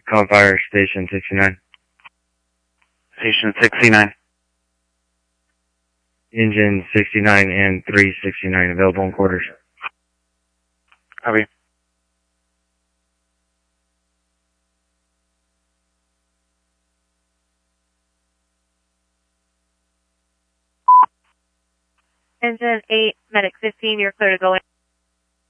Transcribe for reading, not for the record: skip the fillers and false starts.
Call fire station 69. Station 69. Engine 69 and 369 available in quarters. Copy. Engine 8, Medic 15, you're clear to go in.